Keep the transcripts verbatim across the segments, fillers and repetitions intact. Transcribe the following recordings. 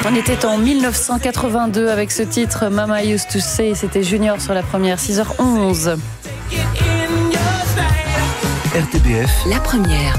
On était en mille neuf cent quatre-vingt-deux avec ce titre Mama Used to Say, c'était Junior sur la première, six heures onze. R T B F, la première.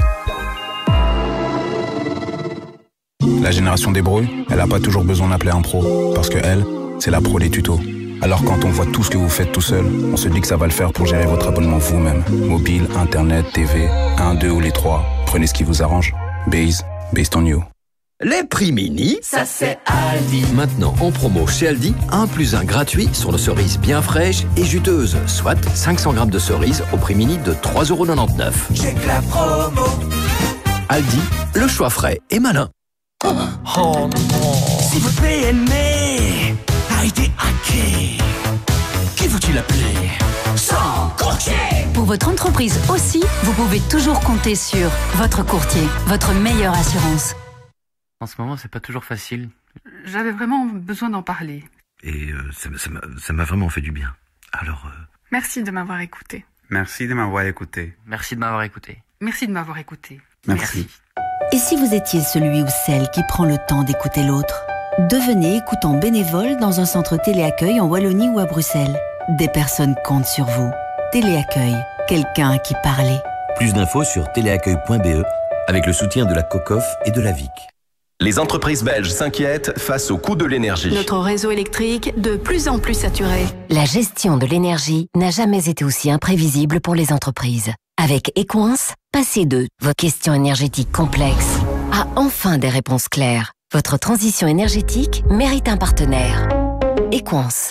La génération des bros, elle n'a pas toujours besoin d'appeler un pro, parce que elle, c'est la pro des tutos. Alors quand on voit tout ce que vous faites tout seul, on se dit que ça va le faire pour gérer votre abonnement vous-même. Mobile, internet, T V, un, deux ou les trois. Prenez ce qui vous arrange. Base, based on you. Les prix mini, ça c'est Aldi. Maintenant en promo chez Aldi, un plus un gratuit sur nos cerises bien fraîches et juteuses. Soit cinq cents grammes de cerises au prix mini de trois euros quatre-vingt-dix-neuf. J'ai que la promo. Aldi, le choix frais et malin. Oh, oh non. Si votre P M E a été hacké, qui faut-il appeler? Sans courtier. Pour votre entreprise aussi, vous pouvez toujours compter sur votre courtier, votre meilleure assurance. En ce moment, c'est pas toujours facile. J'avais vraiment besoin d'en parler. Et euh, ça, ça, m'a, ça m'a vraiment fait du bien. Alors... Euh... Merci de m'avoir écouté. Merci de m'avoir écouté. Merci de m'avoir écouté. Merci de m'avoir écouté. Merci. Merci. Et si vous étiez celui ou celle qui prend le temps d'écouter l'autre? Devenez écoutant bénévole dans un centre téléaccueil en Wallonie ou à Bruxelles. Des personnes comptent sur vous. Téléaccueil, quelqu'un à qui parler. Plus d'infos sur téléaccueil point b e avec le soutien de la COCOF et de la V I C. Les entreprises belges s'inquiètent face au coût de l'énergie. Notre réseau électrique de plus en plus saturé. La gestion de l'énergie n'a jamais été aussi imprévisible pour les entreprises. Avec Equance, passez de vos questions énergétiques complexes à enfin des réponses claires. Votre transition énergétique mérite un partenaire. Equance.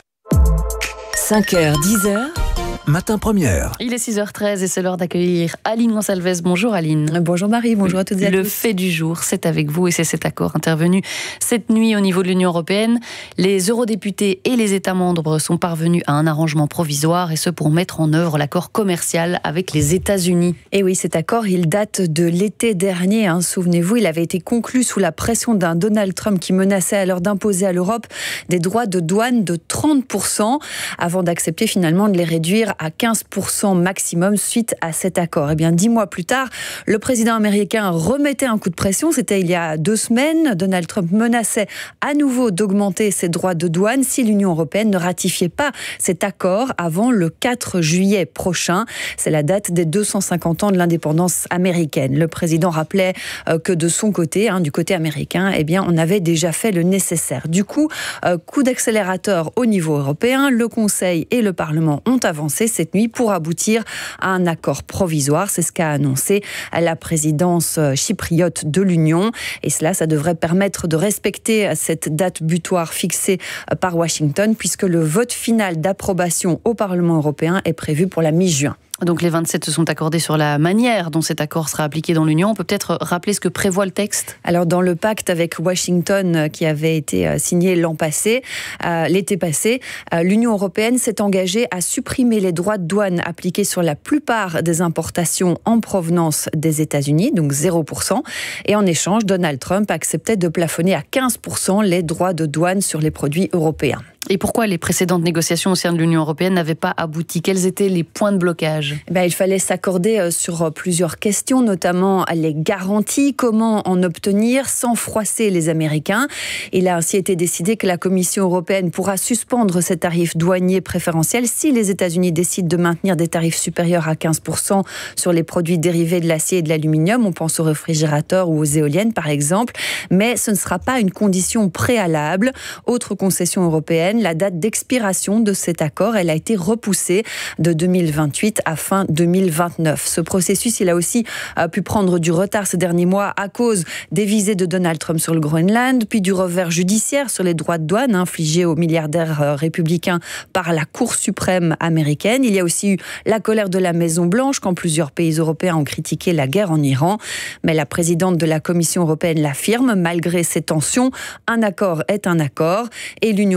cinq heures, dix heures. Matin première. Il est six heures treize et c'est l'heure d'accueillir Aline Gonçalves. Bonjour Aline. Bonjour Marie, bonjour à toutes et à tous. Le fait du jour, c'est avec vous et c'est cet accord intervenu cette nuit au niveau de l'Union européenne. Les eurodéputés et les États membres sont parvenus à un arrangement provisoire et ce pour mettre en œuvre l'accord commercial avec les États-Unis. Et oui, cet accord, il date de l'été dernier. Hein. Souvenez-vous, il avait été conclu sous la pression d'un Donald Trump qui menaçait alors d'imposer à l'Europe des droits de douane de trente pour cent avant d'accepter finalement de les réduire à quinze pour cent maximum suite à cet accord. Et bien, dix mois plus tard, le président américain remettait un coup de pression. C'était il y a deux semaines. Donald Trump menaçait à nouveau d'augmenter ses droits de douane si l'Union européenne ne ratifiait pas cet accord avant le quatre juillet prochain. C'est la date des deux cent cinquante ans de l'indépendance américaine. Le président rappelait que de son côté, hein, du côté américain, eh bien, on avait déjà fait le nécessaire. Du coup, euh, coup d'accélérateur au niveau européen. Le Conseil et le Parlement ont avancé cette nuit pour aboutir à un accord provisoire. C'est ce qu'a annoncé la présidence chypriote de l'Union. Et cela, ça devrait permettre de respecter cette date butoir fixée par Washington, puisque le vote final d'approbation au Parlement européen est prévu pour la mi-juin. Donc les vingt-sept se sont accordés sur la manière dont cet accord sera appliqué dans l'Union. On peut peut-être rappeler ce que prévoit le texte ? Alors dans le pacte avec Washington qui avait été signé l'an passé, euh, l'été passé, euh, l'Union européenne s'est engagée à supprimer les droits de douane appliqués sur la plupart des importations en provenance des États-Unis, donc zéro pour cent. Et en échange, Donald Trump acceptait de plafonner à quinze pour cent les droits de douane sur les produits européens. Et pourquoi les précédentes négociations au sein de l'Union européenne n'avaient pas abouti ? Quels étaient les points de blocage ? Eh bien, il fallait s'accorder sur plusieurs questions, notamment les garanties, comment en obtenir sans froisser les Américains. Il a ainsi été décidé que la Commission européenne pourra suspendre ces tarifs douaniers préférentiels si les États-Unis décident de maintenir des tarifs supérieurs à quinze pour cent sur les produits dérivés de l'acier et de l'aluminium. On pense aux réfrigérateurs ou aux éoliennes, par exemple. Mais ce ne sera pas une condition préalable. Autre concession européenne, la date d'expiration de cet accord, elle a été repoussée de deux mille vingt-huit à fin deux mille vingt-neuf. Ce processus, il a aussi euh, pu prendre du retard ces derniers mois à cause des visées de Donald Trump sur le Groenland, puis du revers judiciaire sur les droits de douane infligés aux milliardaires euh, républicains par la Cour suprême américaine. Il y a aussi eu la colère de la Maison-Blanche quand plusieurs pays européens ont critiqué la guerre en Iran. Mais la présidente de la Commission européenne l'affirme, malgré ces tensions, un accord est un accord et l'Union européenne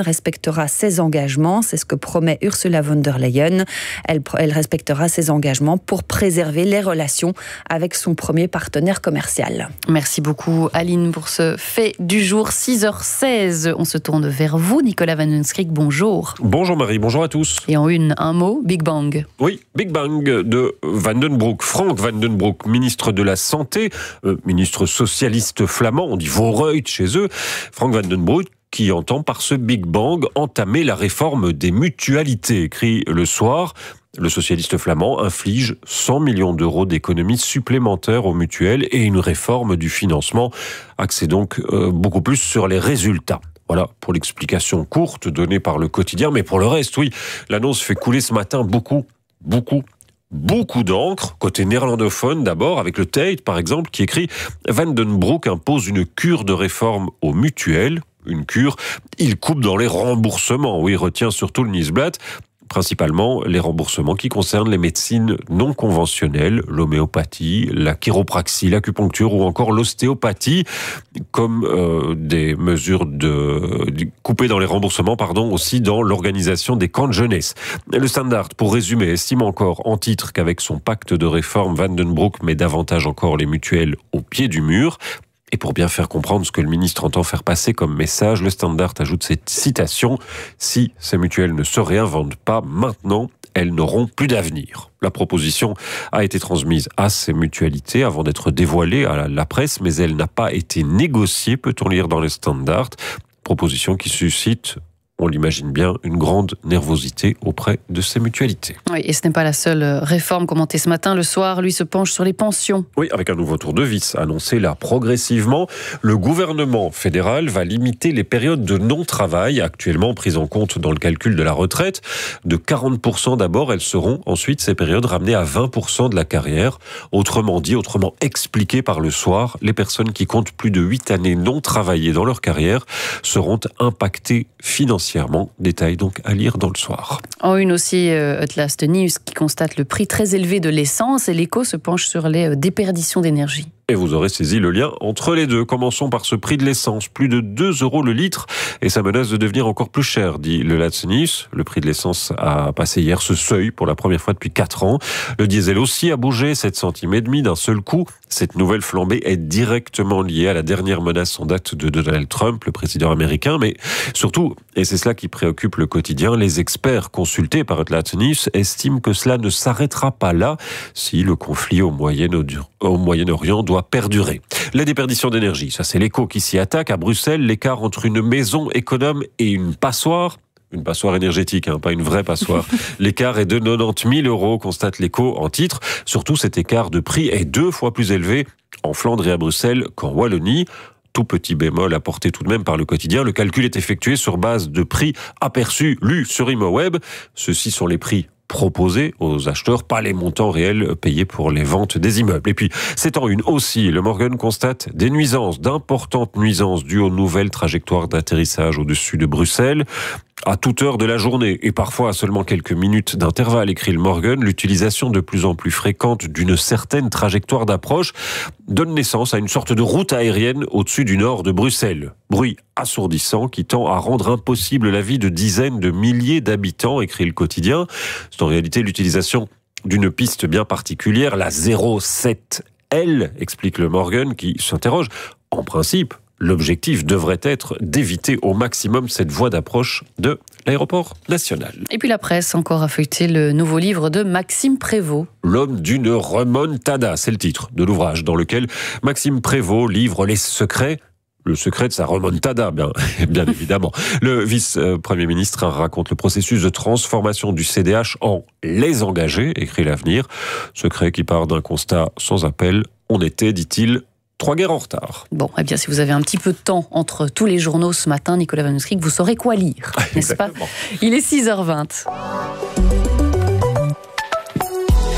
respectera ses engagements. C'est ce que promet Ursula von der Leyen. Elle, elle respectera ses engagements pour préserver les relations avec son premier partenaire commercial. Merci beaucoup Aline pour ce fait du jour. six heures seize, on se tourne vers vous. Nicolas Van Den Skrik, bonjour. Bonjour Marie, bonjour à tous. Et en une, un mot, Big Bang. Oui, Big Bang de Van den Broek. Frank Van den Broek, ministre de la Santé, euh, ministre socialiste flamand, on dit Vooruit chez eux. Frank Van den Broek qui entend par ce Big Bang entamer la réforme des mutualités, écrit Le Soir. Le socialiste flamand inflige cent millions d'euros d'économies supplémentaires aux mutuelles et une réforme du financement axée donc euh, beaucoup plus sur les résultats. Voilà pour l'explication courte donnée par le quotidien. Mais pour le reste, oui, l'annonce fait couler ce matin beaucoup, beaucoup, beaucoup d'encre. Côté néerlandophone d'abord, avec le Tate par exemple, qui écrit « Van den Broek impose une cure de réforme aux mutuelles ». Une cure, il coupe dans les remboursements. Oui, retient surtout le Nieuwsblad. Principalement les remboursements qui concernent les médecines non conventionnelles, l'homéopathie, la chiropraxie, l'acupuncture ou encore l'ostéopathie, comme euh, des mesures de, de couper dans les remboursements, pardon, aussi dans l'organisation des camps de jeunesse. Le Standard, pour résumer, estime encore en titre qu'avec son pacte de réforme, Van den Broek met davantage encore les mutuelles au pied du mur. Et pour bien faire comprendre ce que le ministre entend faire passer comme message, le Standard ajoute cette citation « Si ces mutuelles ne se réinventent pas maintenant, elles n'auront plus d'avenir ». La proposition a été transmise à ces mutualités avant d'être dévoilée à la presse, mais elle n'a pas été négociée, peut-on lire dans le Standard. Proposition qui suscite, on l'imagine bien, une grande nervosité auprès de ces mutualités. Oui, et ce n'est pas la seule réforme commentée ce matin. Le Soir, lui, se penche sur les pensions. Oui, avec un nouveau tour de vis annoncé là progressivement. Le gouvernement fédéral va limiter les périodes de non-travail, actuellement prises en compte dans le calcul de la retraite. De quarante pour cent d'abord, elles seront ensuite, ces périodes, ramenées à vingt pour cent de la carrière. Autrement dit, autrement expliqué par Le Soir, les personnes qui comptent plus de huit années non travaillées dans leur carrière seront impactées financièrement. Détail donc à lire dans Le Soir. En une aussi, euh, Atlas de News qui constate le prix très élevé de l'essence et l'Écho se penche sur les euh, déperditions d'énergie. Et vous aurez saisi le lien entre les deux. Commençons par ce prix de l'essence. Plus de deux euros le litre et ça menace de devenir encore plus cher, dit le Latsnius. Le prix de l'essence a passé hier ce seuil pour la première fois depuis quatre ans. Le diesel aussi a bougé, sept centimes et demi d'un seul coup. Cette nouvelle flambée est directement liée à la dernière menace en date de Donald Trump, le président américain. Mais surtout, et c'est cela qui préoccupe le quotidien, les experts consultés par le Latsnius estiment que cela ne s'arrêtera pas là si le conflit au Moyen-Orient doit perdurer. La déperdition d'énergie, ça c'est l'Écho qui s'y attaque. À Bruxelles, l'écart entre une maison économe et une passoire, une passoire énergétique, hein, pas une vraie passoire. L'écart est de quatre-vingt-dix mille euros, constate l'Écho en titre. Surtout, cet écart de prix est deux fois plus élevé en Flandre et à Bruxelles qu'en Wallonie. Tout petit bémol apporté tout de même par le quotidien. Le calcul est effectué sur base de prix aperçus lus sur ImoWeb. Ceux-ci sont les prix proposés aux acheteurs, pas les montants réels payés pour les ventes des immeubles. Et puis, c'est en une aussi, le Morgan constate des nuisances, d'importantes nuisances dues aux nouvelles trajectoires d'atterrissage au-dessus de Bruxelles. À toute heure de la journée et parfois à seulement quelques minutes d'intervalle, écrit le Morgan, l'utilisation de plus en plus fréquente d'une certaine trajectoire d'approche donne naissance à une sorte de route aérienne au-dessus du nord de Bruxelles. Bruit assourdissant qui tend à rendre impossible la vie de dizaines de milliers d'habitants, écrit le quotidien. C'est en réalité l'utilisation d'une piste bien particulière, la zéro sept L, explique le Morgan, qui s'interroge. En principe, l'objectif devrait être d'éviter au maximum cette voie d'approche de l'aéroport national. Et puis la presse encore a feuilleté le nouveau livre de Maxime Prévost. L'homme d'une remontada, c'est le titre de l'ouvrage dans lequel Maxime Prévost livre les secrets Le secret de sa remontada, bien, bien évidemment. Le vice-premier ministre raconte le processus de transformation du C D H en « les engagés », écrit l'Avenir. Secret qui part d'un constat sans appel. On était, dit-il, trois guerres en retard. Bon, eh bien, si vous avez un petit peu de temps entre tous les journaux ce matin, Nicolas Van Den Skrik, vous saurez quoi lire, n'est-ce pas ? Il est six heures vingt.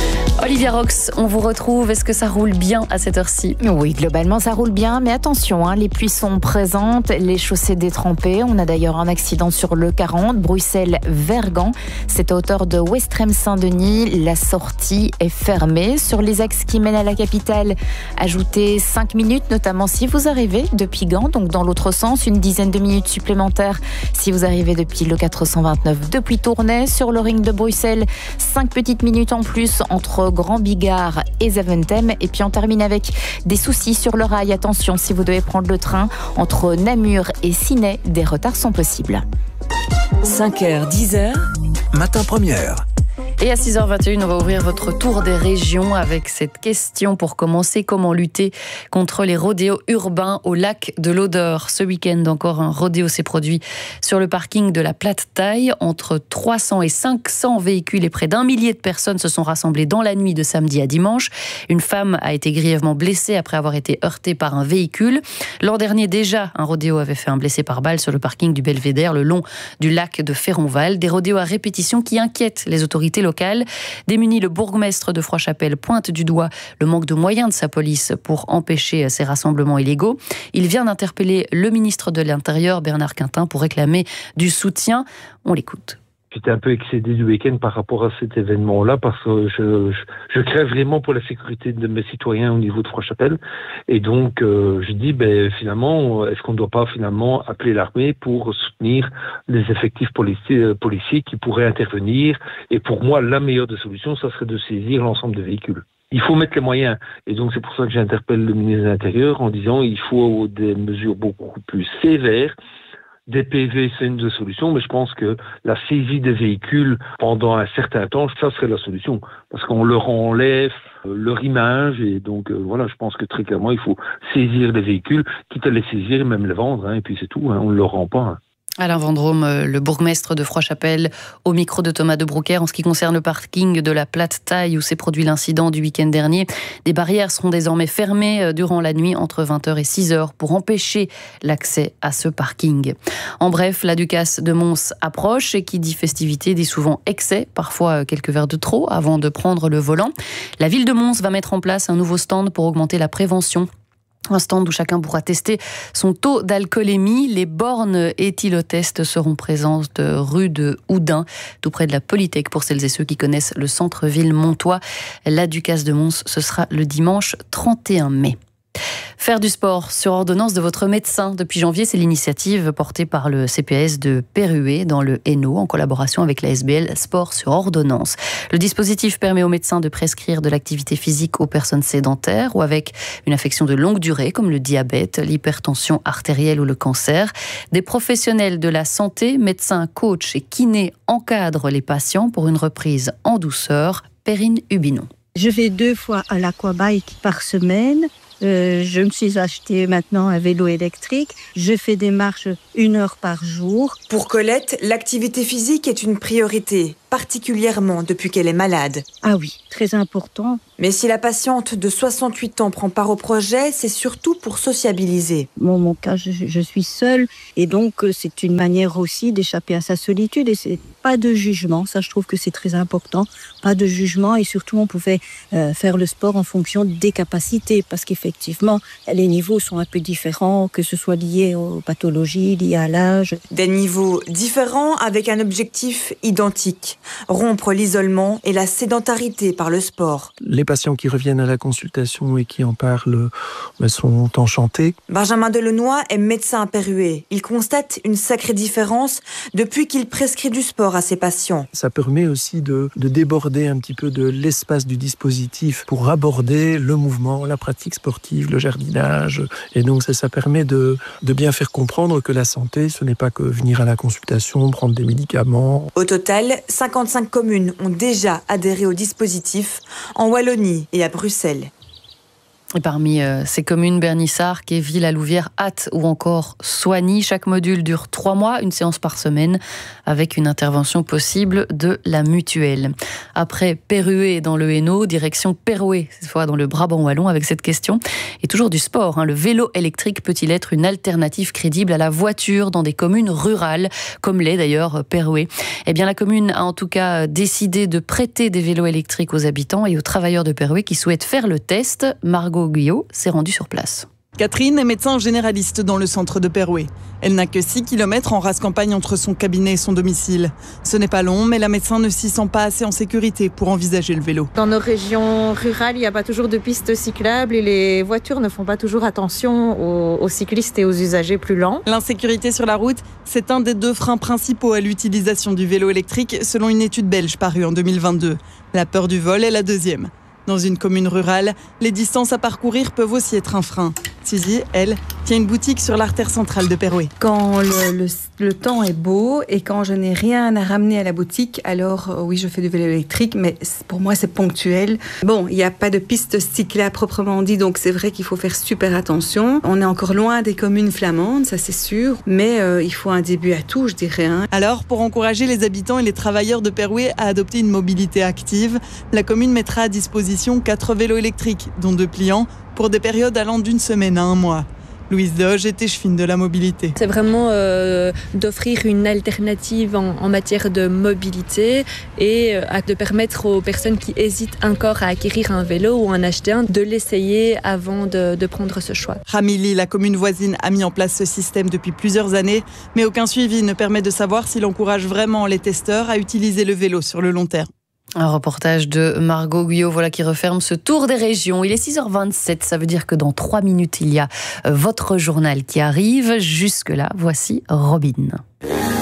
Olivia Rox, on vous retrouve. Est-ce que ça roule bien à cette heure-ci? Oui, globalement ça roule bien, mais attention, hein, les pluies sont présentes, les chaussées détrempées. On a d'ailleurs un accident sur le quarante, Bruxelles-Vergan. C'est à hauteur de Ouestrem-Saint-Denis. La sortie est fermée. Sur les axes qui mènent à la capitale, ajoutez cinq minutes, notamment si vous arrivez depuis Gand, donc dans l'autre sens, une dizaine de minutes supplémentaires si vous arrivez depuis le quatre cent vingt-neuf depuis Tournai. Sur le ring de Bruxelles, cinq petites minutes en plus entre Grand Bigard et Zaventem. Et puis on termine avec des soucis sur le rail. Attention, si vous devez prendre le train entre Namur et Ciney, des retards sont possibles. cinq heures, dix heures, matin première. Et à six heures vingt et une, on va ouvrir votre tour des régions avec cette question pour commencer. Comment lutter contre les rodéos urbains au lac de l'Odeur? Ce week-end, encore un rodéo s'est produit sur le parking de la Plate-Taille. Entre trois cents et cinq cents véhicules et près d'un millier de personnes se sont rassemblées dans la nuit de samedi à dimanche. Une femme a été grièvement blessée après avoir été heurtée par un véhicule. L'an dernier déjà, un rodéo avait fait un blessé par balle sur le parking du Belvédère, le long du lac de Féronval. Des rodéos à répétition qui inquiètent les autorités locales. Démuni, le bourgmestre de Froid-Chapelle pointe du doigt le manque de moyens de sa police pour empêcher ces rassemblements illégaux. Il vient d'interpeller le ministre de l'Intérieur, Bernard Quintin, pour réclamer du soutien. On l'écoute. J'étais un peu excédé du week-end par rapport à cet événement-là parce que je, je, je crains vraiment pour la sécurité de mes citoyens au niveau de Froid-Chapelle. Et donc, euh, je dis, ben, finalement, est-ce qu'on ne doit pas finalement appeler l'armée pour soutenir les effectifs policiers, policiers qui pourraient intervenir? Et pour moi, la meilleure des solutions, ça serait de saisir l'ensemble des véhicules. Il faut mettre les moyens. Et donc, c'est pour ça que j'interpelle le ministre de l'Intérieur en disant il faut des mesures beaucoup plus sévères. Des P V, c'est une des solutions, mais je pense que la saisie des véhicules pendant un certain temps, ça serait la solution. Parce qu'on leur enlève leur image, et donc euh, voilà, je pense que très clairement, il faut saisir des véhicules, quitte à les saisir et même les vendre, hein, et puis c'est tout, hein, on ne le rend pas. Hein. Alain Vendrome, le bourgmestre de Froid-Chapelle, au micro de Thomas de Broucker. En ce qui concerne le parking de la Plate-Taille où s'est produit l'incident du week-end dernier, des barrières seront désormais fermées durant la nuit entre vingt heures et six heures pour empêcher l'accès à ce parking. En bref, la Ducasse de Mons approche et qui dit festivité dit souvent excès, parfois quelques verres de trop avant de prendre le volant. La ville de Mons va mettre en place un nouveau stand pour augmenter la prévention. Un stand où chacun pourra tester son taux d'alcoolémie. Les bornes éthylotest seront présentes rue de Houdin, tout près de la Polytech, pour celles et ceux qui connaissent le centre-ville montois. La Ducasse de Mons, ce sera le dimanche trente et un mai. Faire du sport sur ordonnance de votre médecin. Depuis janvier, c'est l'initiative portée par le C P S de Perruet dans le Hainaut en collaboration avec la S B L Sport sur ordonnance. Le dispositif permet aux médecins de prescrire de l'activité physique aux personnes sédentaires ou avec une affection de longue durée comme le diabète, l'hypertension artérielle ou le cancer. Des professionnels de la santé, médecins, coachs et kinés encadrent les patients pour une reprise en douceur. Perrine Hubinon. Je vais deux fois à l'aquabike par semaine. Euh, je me suis acheté maintenant un vélo électrique. Je fais des marches une heure par jour. Pour Colette, l'activité physique est une priorité, particulièrement depuis qu'elle est malade. Ah oui, très important. Mais si la patiente de soixante-huit ans prend part au projet, c'est surtout pour sociabiliser. Dans mon cas, je, je suis seule et donc c'est une manière aussi d'échapper à sa solitude et c'est pas de jugement. Ça, je trouve que c'est très important. Pas de jugement et surtout, on pouvait euh, faire le sport en fonction des capacités parce qu'effectivement, les niveaux sont un peu différents, que ce soit lié aux pathologies, liées à l'âge. Des niveaux différents avec un objectif identique. Rompre l'isolement et la sédentarité par le sport. Les patients qui reviennent à la consultation et qui en parlent sont enchantés. Benjamin Delenoy est médecin à Perruet. Il constate une sacrée différence depuis qu'il prescrit du sport à ses patients. Ça permet aussi de, de déborder un petit peu de l'espace du dispositif pour aborder le mouvement, la pratique sportive, le jardinage. Et donc ça, ça permet de, de bien faire comprendre que la santé, ce n'est pas que venir à la consultation, prendre des médicaments. Au total, cinquante-cinq communes ont déjà adhéré au dispositif en Wallonie et à Bruxelles. Et parmi euh, ces communes, Bernissart, Quéville, La Louvière, Ath ou encore Soigny, chaque module dure trois mois, une séance par semaine, avec une intervention possible de la mutuelle. Après Perruet dans le Hainaut, direction Perrouet, cette fois dans le Brabant wallon, avec cette question. Et toujours du sport, hein, le vélo électrique peut-il être une alternative crédible à la voiture dans des communes rurales, comme l'est d'ailleurs Perrouet? Eh bien, la commune a en tout cas décidé de prêter des vélos électriques aux habitants et aux travailleurs de Perrouet qui souhaitent faire le test. Margot Guyot s'est rendue sur place. Catherine est médecin généraliste dans le centre de Perrouet. Elle n'a que six kilomètres en race campagne entre son cabinet et son domicile. Ce n'est pas long, mais la médecin ne s'y sent pas assez en sécurité pour envisager le vélo. Dans nos régions rurales, il n'y a pas toujours de pistes cyclables et les voitures ne font pas toujours attention aux, aux cyclistes et aux usagers plus lents. L'insécurité sur la route, c'est un des deux freins principaux à l'utilisation du vélo électrique, selon une étude belge parue en deux mille vingt-deux. La peur du vol est la deuxième. Dans une commune rurale, les distances à parcourir peuvent aussi être un frein. Suzy, elle, tient une boutique sur l'artère centrale de Perrouet. Quand le, le, le temps est beau et quand je n'ai rien à ramener à la boutique, alors euh, oui, je fais du vélo électrique, mais pour moi, c'est ponctuel. Bon, il n'y a pas de piste cyclable proprement dit, donc c'est vrai qu'il faut faire super attention. On est encore loin des communes flamandes, ça c'est sûr, mais euh, il faut un début à tout, je dirais. Hein. Alors, pour encourager les habitants et les travailleurs de Perrouet à adopter une mobilité active, la commune mettra à disposition quatre vélos électriques, dont deux pliants, pour des périodes allant d'une semaine à un mois. Louise Doge est échevine de la mobilité. C'est vraiment euh, d'offrir une alternative en, en matière de mobilité et euh, de permettre aux personnes qui hésitent encore à acquérir un vélo ou en acheter un, de l'essayer avant de, de prendre ce choix. Ramilly, la commune voisine, a mis en place ce système depuis plusieurs années, mais aucun suivi ne permet de savoir s'il encourage vraiment les testeurs à utiliser le vélo sur le long terme. Un reportage de Margot Guyot, voilà qui referme ce tour des régions. Il est six heures vingt-sept, ça veut dire que dans trois minutes, il y a votre journal qui arrive. Jusque-là, voici Robin.